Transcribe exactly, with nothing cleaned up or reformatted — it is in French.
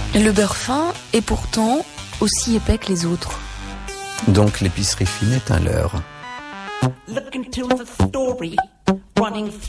Le beurre fin est pourtant aussi épais que les autres. Donc l'épicerie fine est un leurre. Look into the story running